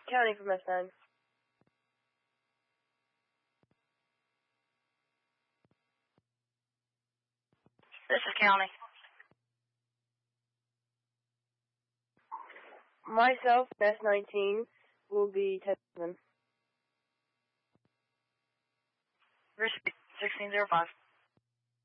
County from S9. This is County. Myself, S19, will be 10-7. 1605.